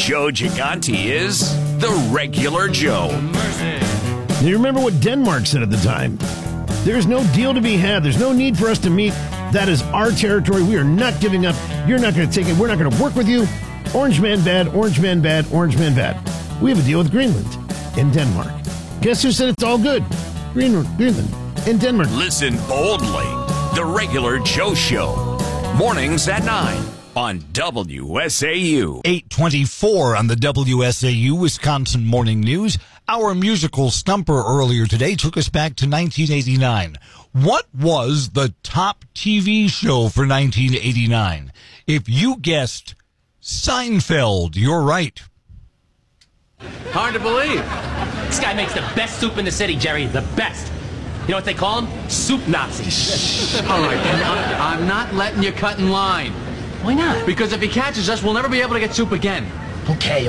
Joe Gigante is the regular Joe. You remember what Denmark said at the time? There's no deal to be had. There's no need for us to meet. That is our territory. We are not giving up. You're not going to take it. We're not going to work with you. Orange man bad, orange man bad, orange man bad. We have a deal with Greenland and Denmark. Guess who said it's all good? Greenland and Denmark. Listen boldly. The regular Joe Show. Mornings at 9 on WSAU. 8:24 on the WSAU Wisconsin Morning News. Our musical stumper earlier today took us back to 1989. What was the top TV show for 1989? If you guessed Seinfeld, you're right. Hard to believe. This guy makes the best soup in the city, Jerry. The best. You know what they call him? Soup Nazi. All right, I'm not letting you cut in line. Why not? Because if he catches us, we'll never be able to get soup again. Okay.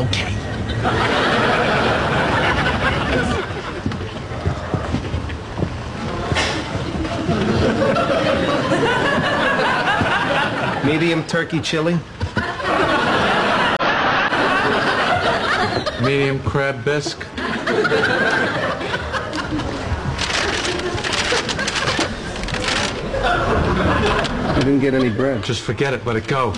Medium turkey chili. Medium crab bisque. I didn't get any bread. Just forget it. Let it go.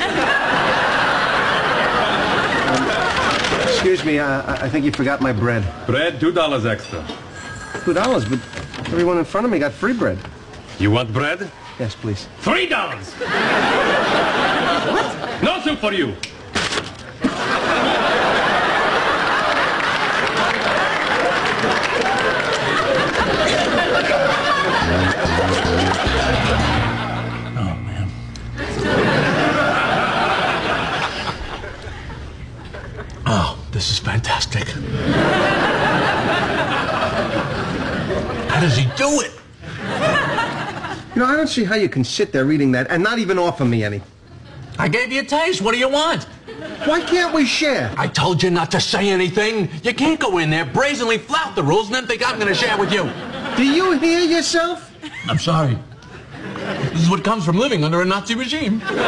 Excuse me, I think you forgot my bread. Bread, $2 extra. $2, but everyone in front of me got free bread. You want bread? Yes, please. $3. What? No soup for you. This is fantastic. How does he do it? You know, I don't see how you can sit there reading that and not even offer me any. I gave you a taste. What do you want? Why can't we share? I told you not to say anything. You can't go in there, brazenly flout the rules, and then think I'm going to share with you. Do you hear yourself? I'm sorry. This is what comes from living under a Nazi regime. Well,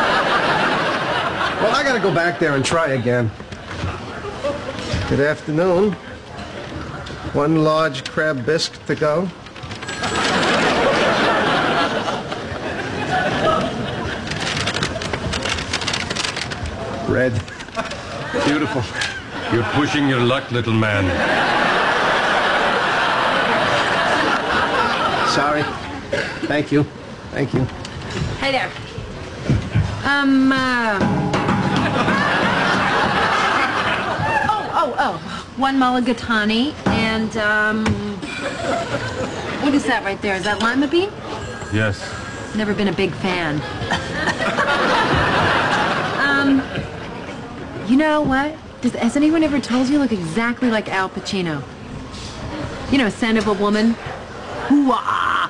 I gotta go back there and try again. Good afternoon. One large crab bisque to go. Bread. Beautiful. You're pushing your luck, little man. Sorry. Thank you. Thank you. Hey there. Oh. One mulligatawny and, what is that right there? Is that lima bean? Yes. Never been a big fan. You know what? Has anyone ever told you look exactly like Al Pacino? You know, Scent of a Woman? Hoo-ah!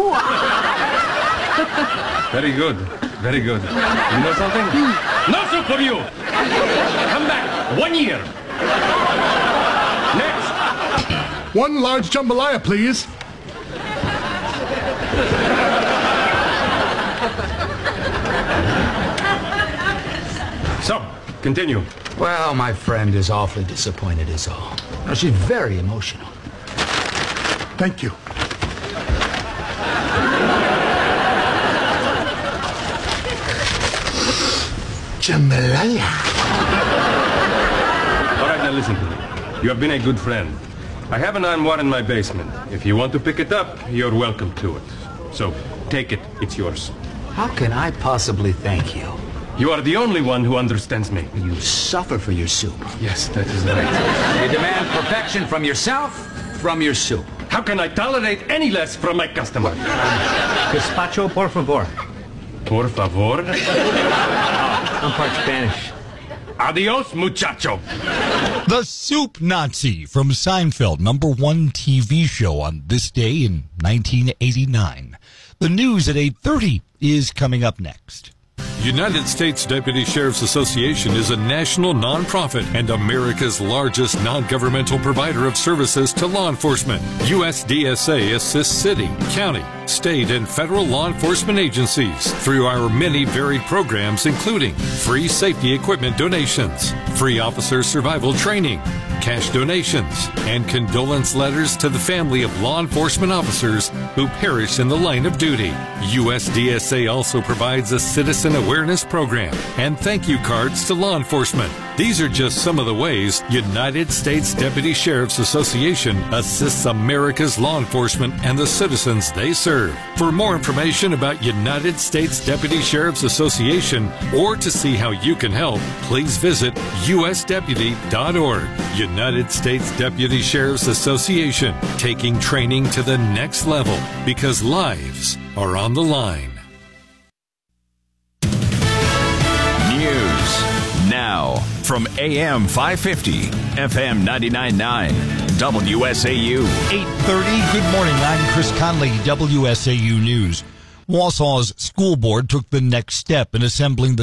Hoo-ah! Very good. Very good. You know something? No soup for you! Come back. 1 year. Next. One large jambalaya, please. So, continue. Well, my friend is awfully disappointed is all. Now, she's very emotional. Thank you. Jambalaya. All right, now listen to me. You have been a good friend. I have an armoire in my basement. If you want to pick it up, you're welcome to it. So, take it. It's yours. How can I possibly thank you? You are the only one who understands me. You suffer for your soup. Yes, that is right. You demand perfection from yourself, from your soup. How can I tolerate any less from my customer? Gazpacho, por favor. Por favor? I'm part Spanish. Adios, muchacho. The Soup Nazi from Seinfeld, #1 TV show on this day in 1989. The news at 8:30 is coming up next. United States Deputy Sheriff's Association is a national nonprofit and America's largest non-governmental provider of services to law enforcement. USDSA assists city, county, state, and federal law enforcement agencies through our many varied programs, including free safety equipment donations, free officer survival training, cash donations, and condolence letters to the family of law enforcement officers who perish in the line of duty. USDSA also provides a citizen awareness program and thank you cards to law enforcement. These are just some of the ways United States Deputy Sheriff's Association assists America's law enforcement and the citizens they serve. For more information about United States Deputy Sheriff's Association or to see how you can help, please visit usdeputy.org. United States Deputy Sheriff's Association, taking training to the next level because lives are on the line. News now from AM 550, FM 99.9, WSAU. 8:30. Good morning. I'm Chris Conley, WSAU News. Wausau's school board took the next step in assembling the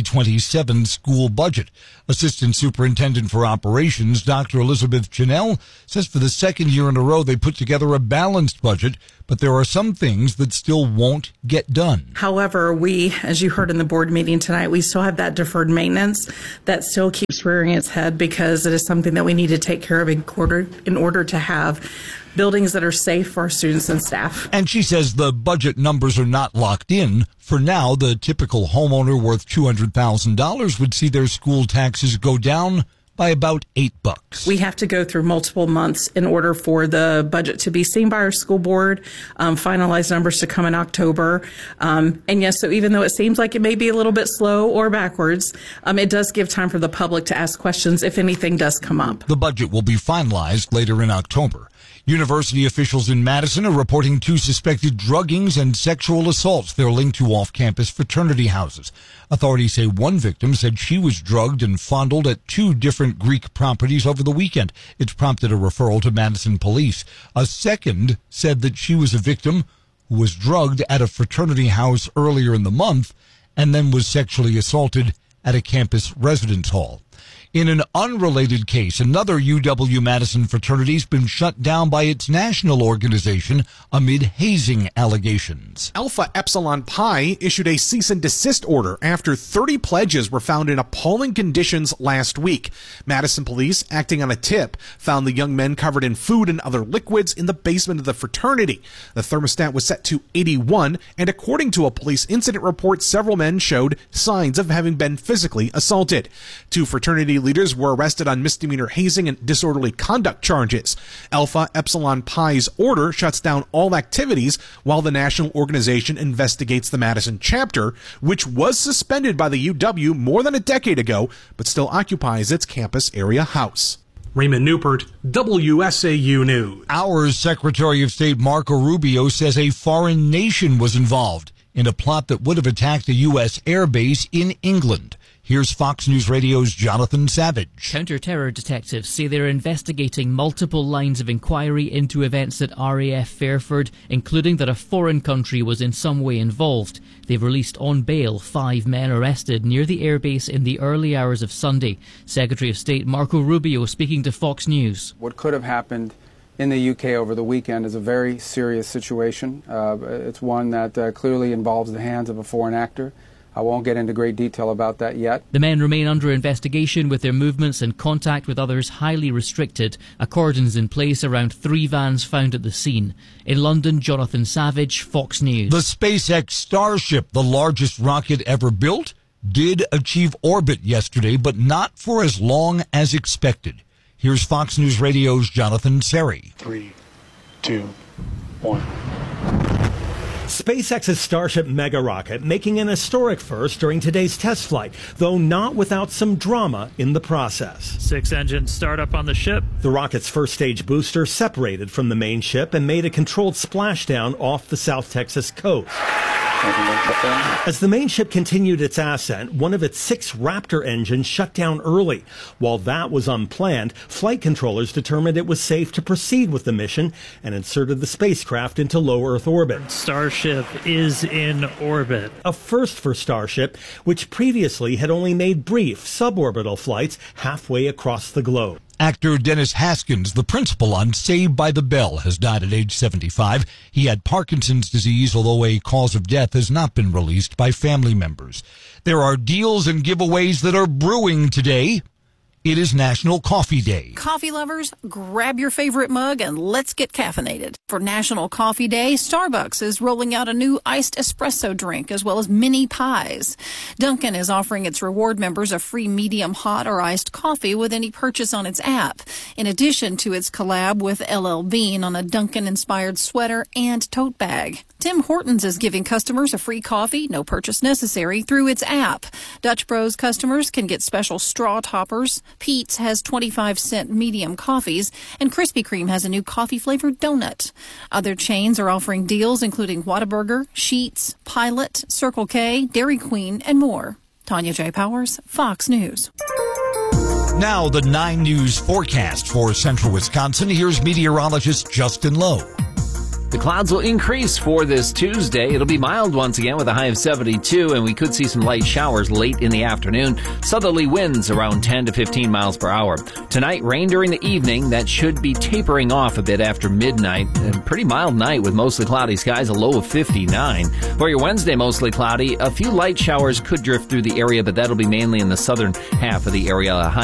2027 school budget. Assistant Superintendent for Operations, Dr. Elizabeth Chenell, says for the second year in a row they put together a balanced budget, but there are some things that still won't get done. However, we, as you heard in the board meeting tonight, we still have that deferred maintenance that still keeps rearing its head because it is something that we need to take care of in order to have buildings that are safe for our students and staff. And she says the budget numbers are not locked in. For now, the typical homeowner worth $200,000 would see their school taxes go down by about $8. We have to go through multiple months in order for the budget to be seen by our school board, finalized numbers to come in October. And yes, so even though it seems like it may be a little bit slow or backwards, it does give time for the public to ask questions if anything does come up. The budget will be finalized later in October. University officials in Madison are reporting 2 suspected druggings and sexual assaults. They're linked to off-campus fraternity houses. Authorities say one victim said she was drugged and fondled at 2 different Greek properties over the weekend. It's prompted a referral to Madison police. A second said that she was a victim who was drugged at a fraternity house earlier in the month and then was sexually assaulted at a campus residence hall. In an unrelated case, another UW-Madison fraternity has been shut down by its national organization amid hazing allegations. Alpha Epsilon Pi issued a cease and desist order after 30 pledges were found in appalling conditions last week. Madison police, acting on a tip, found the young men covered in food and other liquids in the basement of the fraternity. The thermostat was set to 81, and according to a police incident report, several men showed signs of having been physically assaulted. 2 fraternity leaders were arrested on misdemeanor hazing and disorderly conduct charges. Alpha Epsilon Pi's order shuts down all activities while the national organization investigates the Madison chapter, which was suspended by the UW more than a decade ago, but still occupies its campus area house. Raymond Newport, WSAU News. Our Secretary of State Marco Rubio says a foreign nation was involved in a plot that would have attacked a U.S. air base in England. Here's Fox News Radio's Jonathan Savage. Counter-terror detectives say they're investigating multiple lines of inquiry into events at RAF Fairford, including that a foreign country was in some way involved. They've released on bail 5 men arrested near the airbase in the early hours of Sunday. Secretary of State Marco Rubio speaking to Fox News. What could have happened in the UK over the weekend is a very serious situation. It's one that clearly involves the hands of a foreign actor. I won't get into great detail about that yet. The men remain under investigation with their movements and contact with others highly restricted. A cordon's in place around 3 vans found at the scene. In London, Jonathan Savage, Fox News. The SpaceX Starship, the largest rocket ever built, did achieve orbit yesterday, but not for as long as expected. Here's Fox News Radio's Jonathan Seri. 3, 2, 1. SpaceX's Starship mega rocket making an historic first during today's test flight, though not without some drama in the process. 6 engines start up on the ship. The rocket's first stage booster separated from the main ship and made a controlled splashdown off the South Texas coast. As the main ship continued its ascent, one of its 6 Raptor engines shut down early. While that was unplanned, flight controllers determined it was safe to proceed with the mission and inserted the spacecraft into low Earth orbit. Starship is in orbit. A first for Starship, which previously had only made brief suborbital flights halfway across the globe. Actor Dennis Haskins, the principal on Saved by the Bell, has died at age 75. He had Parkinson's disease, although a cause of death has not been released by family members. There are deals and giveaways that are brewing today. It is National Coffee Day. Coffee lovers, grab your favorite mug and let's get caffeinated. For National Coffee Day, Starbucks is rolling out a new iced espresso drink as well as mini pies. Dunkin' is offering its reward members a free medium hot or iced coffee with any purchase on its app, in addition to its collab with LL Bean on a Dunkin'-inspired sweater and tote bag. Tim Hortons is giving customers a free coffee, no purchase necessary, through its app. Dutch Bros customers can get special straw toppers. Pete's has 25-cent medium coffees, and Krispy Kreme has a new coffee-flavored donut. Other chains are offering deals including Whataburger, Sheetz, Pilot, Circle K, Dairy Queen, and more. Tanya J. Powers, Fox News. Now the 9 News forecast for central Wisconsin. Here's meteorologist Justin Lowe. The clouds will increase for this Tuesday. It'll be mild once again with a high of 72, and we could see some light showers late in the afternoon. Southerly winds around 10 to 15 miles per hour. Tonight, rain during the evening. That should be tapering off a bit after midnight. A pretty mild night with mostly cloudy skies, a low of 59. For your Wednesday, mostly cloudy. A few light showers could drift through the area, but that'll be mainly in the southern half of the area. A high